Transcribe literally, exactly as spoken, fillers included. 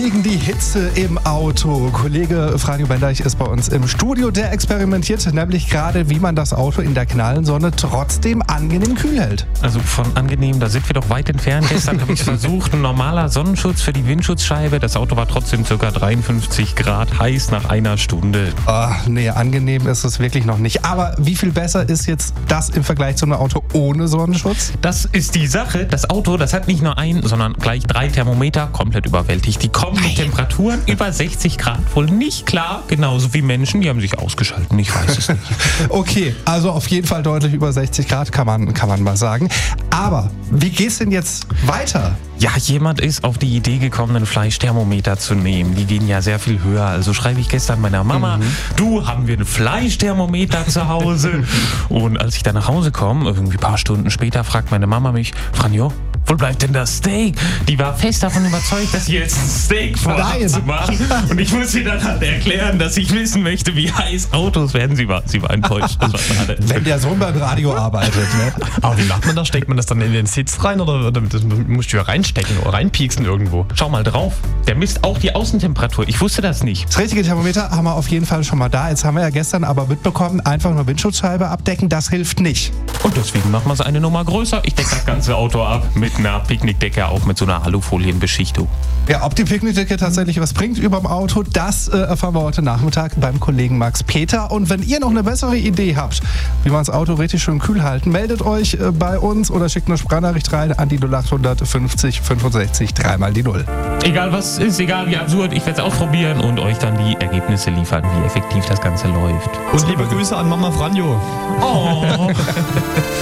Gegen die Hitze im Auto. Kollege Franjo Bendeich ist bei uns im Studio. Der experimentiert nämlich gerade, wie man das Auto in der knallen Sonne trotzdem angenehm kühl hält. Also von angenehm, da sind wir doch weit entfernt. Gestern habe ich versucht, ein normaler Sonnenschutz für die Windschutzscheibe. Das Auto war trotzdem ca. dreiundfünfzig Grad heiß nach einer Stunde. Ach, nee, angenehm ist es wirklich noch nicht. Aber wie viel besser ist jetzt das im Vergleich zu einem Auto ohne Sonnenschutz? Das ist die Sache. Das Auto, das hat nicht nur ein, sondern gleich drei Thermometer, komplett überwältigt. Die kommen mit Temperaturen über sechzig Grad wohl nicht klar. Genauso wie Menschen, die haben sich ausgeschalten. Ich weiß es nicht. Okay, also auf jeden Fall deutlich über sechzig Grad, kann man, kann man mal sagen. Aber wie geht's denn jetzt weiter? Ja, jemand ist auf die Idee gekommen, einen Fleischthermometer zu nehmen. Die gehen ja sehr viel höher. Also schreibe ich gestern meiner Mama, mhm. du, haben wir einen Fleischthermometer zu Hause? Und als ich dann nach Hause komme, irgendwie ein paar Stunden später, fragt meine Mama mich, Franjo, wo bleibt denn das Steak? Die war fest davon überzeugt, dass sie jetzt ein Steak vorhat zu machen. Und ich muss ihr dann halt erklären, dass ich wissen möchte, wie heiß Autos werden. Sie war, sie war enttäuscht. Das war schade. Wenn der Sohn beim Radio arbeitet. Ne? Aber wie macht man das? Steckt man das dann in den Sitz rein oder, oder das musst du ja reinstecken oder reinpieksen irgendwo? Schau mal drauf. Der misst auch die Außentemperatur. Ich wusste das nicht. Das richtige Thermometer haben wir auf jeden Fall schon mal da. Jetzt haben wir ja gestern aber mitbekommen, einfach nur Windschutzscheibe abdecken, das hilft nicht. Und deswegen machen wir es eine Nummer größer. Ich decke das ganze Auto ab mit einer Picknickdecke, auch mit so einer Alufolienbeschichtung. Ja, ob die Picknickdecke tatsächlich was bringt überm Auto, das äh, erfahren wir heute Nachmittag beim Kollegen Max Peter. Und wenn ihr noch eine bessere Idee habt, wie man das Auto richtig schön kühl halten, meldet euch äh, bei uns oder schickt eine Sprachnachricht rein an die null acht fünfzig fünfundsechzig dreimal die Null. Egal was ist, egal wie absurd, ich werde es ausprobieren und euch dann die Ergebnisse liefern, wie effektiv das Ganze läuft. Und liebe Grüße an Mama Franjo. Oh.